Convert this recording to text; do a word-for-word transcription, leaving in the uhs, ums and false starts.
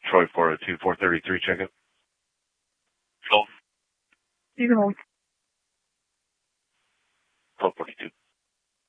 Troy four oh two, four thirty-three, check it. Cool. You can hold. twelve forty-two.